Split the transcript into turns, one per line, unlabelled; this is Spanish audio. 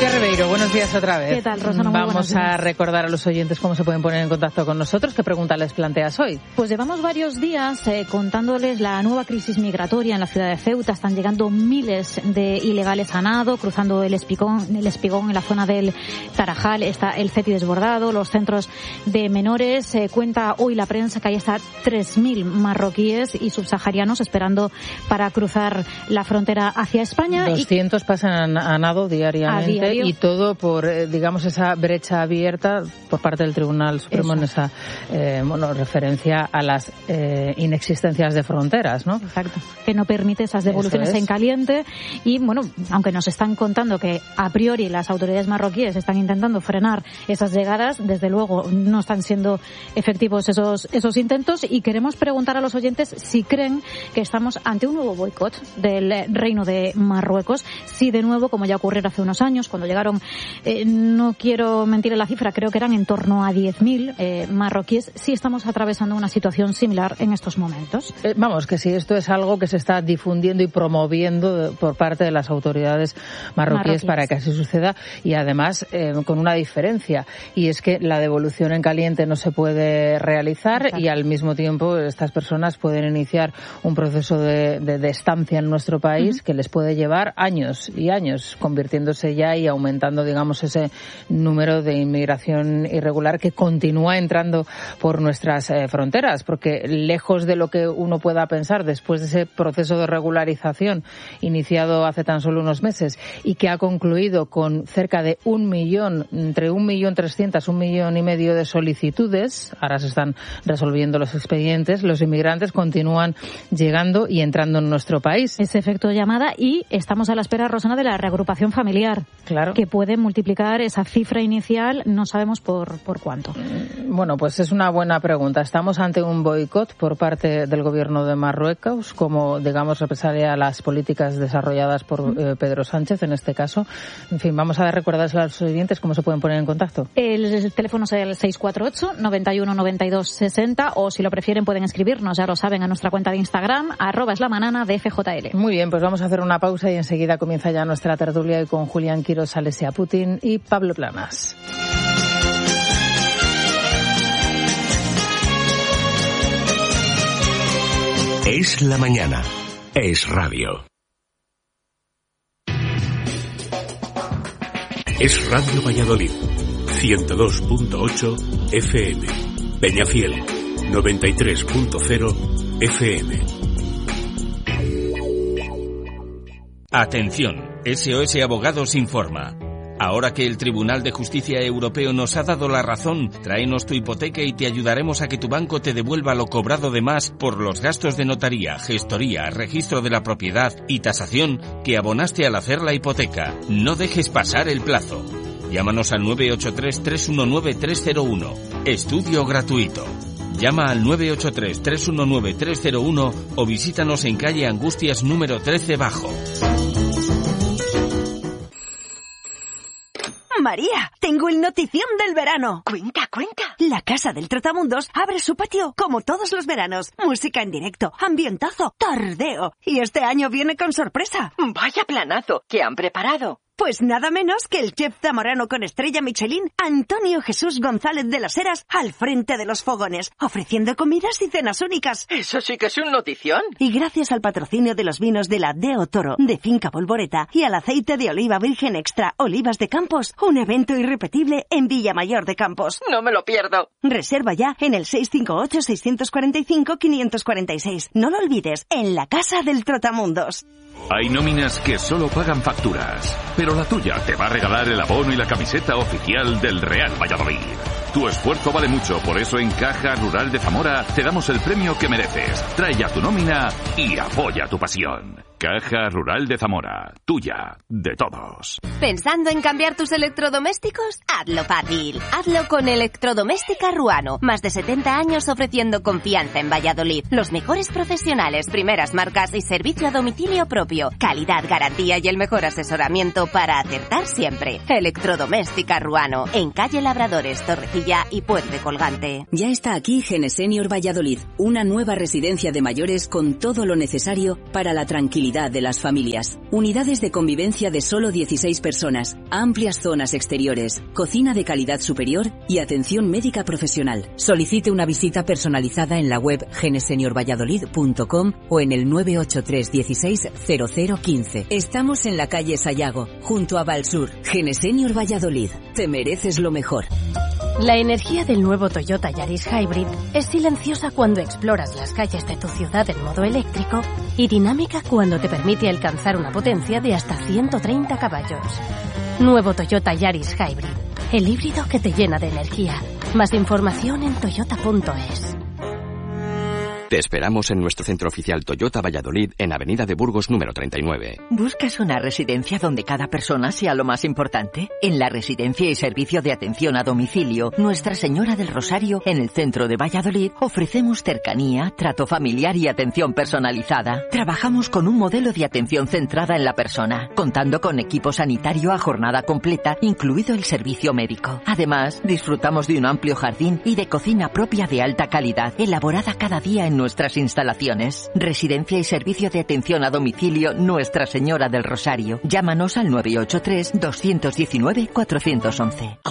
Pilar Ribeiro, buenos días otra vez.
¿Qué tal, Rosana?
Vamos a recordar a los oyentes cómo se pueden poner en contacto con nosotros. ¿Qué pregunta les planteas hoy?
Pues llevamos varios días contándoles la nueva crisis migratoria en la ciudad de Ceuta. Están llegando miles de ilegales a nado, cruzando el Espigón en la zona del Tarajal. Está el Ceti desbordado, los centros de menores. Cuenta hoy la prensa que hay hasta 3.000 marroquíes y subsaharianos esperando para cruzar la frontera hacia España.
200 pasan a nado diariamente y todo por, digamos, esa brecha abierta por parte del Tribunal Supremo en esa referencia a las inexistencias de fronteras, ¿no?
Exacto, que no permite esas devoluciones en caliente y, bueno, aunque nos están contando que a priori las autoridades marroquíes están intentando frenar esas llegadas, desde luego no están siendo efectivos esos intentos y queremos preguntar a los oyentes si creen que estamos ante un nuevo boicot del Reino de Marruecos, si de nuevo, como ya ocurrió hace unos años, cuando llegaron, no quiero mentir en la cifra, creo que eran en torno a 10.000 marroquíes, si estamos atravesando una situación similar en estos momentos.
Vamos, que sí, esto es algo que se está difundiendo y promoviendo por parte de las autoridades marroquíes para que así suceda y además con una diferencia, y es que la devolución en caliente no se puede realizar y al mismo tiempo estas personas pueden iniciar un proceso de estancia en nuestro país que les puede llevar años y años, convirtiéndose ya y aumentando, digamos, ese número de inmigración irregular que continúa entrando por nuestras fronteras, porque lejos de lo que uno pueda pensar después de ese proceso de regularización iniciado hace tan solo unos meses y que ha concluido con cerca de 1 millón, entre 1.300.000, 1,5 millones de solicitudes, ahora se están resolviendo los expedientes, los inmigrantes continúan llegando y entrando en nuestro país.
Ese efecto llamada, y estamos a la espera, Rosana, de la reagrupación familiar, que puede multiplicar esa cifra inicial, no sabemos por cuánto.
Bueno, pues es una buena pregunta. Estamos ante un boicot por parte del gobierno de Marruecos, como, digamos, represalia a las políticas desarrolladas por Pedro Sánchez, en este caso. En fin, vamos a recordarles a los oyentes cómo se pueden poner en contacto.
El teléfono es el 648 91 92 60, o si lo prefieren pueden escribirnos, ya lo saben, a nuestra cuenta de Instagram, @eslamanana de FJL.
Muy bien, pues vamos a hacer una pausa y enseguida comienza ya nuestra tertulia con Julián Quirós, Alesia Putin y Pablo Planas.
Es la mañana. Es radio. Es Radio Valladolid. 102.8 FM. Peñafiel. 93.0 FM.
Atención, SOS Abogados informa. Ahora que el Tribunal de Justicia Europeo nos ha dado la razón, tráenos tu hipoteca y te ayudaremos a que tu banco te devuelva lo cobrado de más por los gastos de notaría, gestoría, registro de la propiedad y tasación que abonaste al hacer la hipoteca. No dejes pasar el plazo. Llámanos al 983-319-301. Estudio gratuito. Llama al 983-319-301 o visítanos en calle Angustias número 13 Bajo.
María, tengo el notición del verano.
Cuenta.
La Casa del Trotamundos abre su patio como todos los veranos. Música en directo, ambientazo, tardeo. Y este año viene con sorpresa.
Vaya planazo que han preparado.
Pues nada menos que el chef zamorano con estrella Michelin, Antonio Jesús González de las Heras, al frente de los fogones, ofreciendo comidas y cenas únicas.
Eso sí que es un notición.
Y gracias al patrocinio de los vinos de la Deo Toro, de Finca Polvoreta, y al aceite de oliva virgen extra Olivas de Campos, un evento irrepetible en Villamayor de Campos.
No me lo pierdo.
Reserva ya en el 658-645-546. No lo olvides, en la Casa del Trotamundos.
Hay nóminas que solo pagan facturas, pero la tuya te va a regalar el abono y la camiseta oficial del Real Valladolid. Tu esfuerzo vale mucho, por eso en Caja Rural de Zamora te damos el premio que mereces. Trae ya tu nómina y apoya tu pasión. Caja Rural de Zamora, tuya, de todos.
¿Pensando en cambiar tus electrodomésticos? Hazlo fácil. Hazlo con Electrodoméstica Ruano. Más de 70 años ofreciendo confianza en Valladolid. Los mejores profesionales, primeras marcas y servicio a domicilio propio. Calidad, garantía y el mejor asesoramiento para acertar siempre. Electrodoméstica Ruano. En calle Labradores, Torrecilla camilla y puente colgante.
Ya está aquí Genesenior Valladolid, una nueva residencia de mayores con todo lo necesario para la tranquilidad de las familias. Unidades de convivencia de solo 16 personas, amplias zonas exteriores, cocina de calidad superior y atención médica profesional. Solicite una visita personalizada en la web geneseniorvalladolid.com o en el 983 16 0015. Estamos en la calle Sayago, junto a Valsur. Genesenior Valladolid. Te mereces lo mejor.
La energía del nuevo Toyota Yaris Hybrid es silenciosa cuando exploras las calles de tu ciudad en modo eléctrico y dinámica cuando te permite alcanzar una potencia de hasta 130 caballos. Nuevo Toyota Yaris Hybrid, el híbrido que te llena de energía. Más información en toyota.es.
Te esperamos en nuestro centro oficial Toyota Valladolid en Avenida de Burgos número 39.
¿Buscas una residencia donde cada persona sea lo más importante? En la Residencia y Servicio de Atención a Domicilio Nuestra Señora del Rosario, en el centro de Valladolid, ofrecemos cercanía, trato familiar y atención personalizada. Trabajamos con un modelo de atención centrada en la persona, contando con equipo sanitario a jornada completa, incluido el servicio médico. Además, disfrutamos de un amplio jardín y de cocina propia de alta calidad, elaborada cada día en nuestras instalaciones. Residencia y Servicio de Atención a Domicilio Nuestra Señora del Rosario. Llámanos al 983 219 411.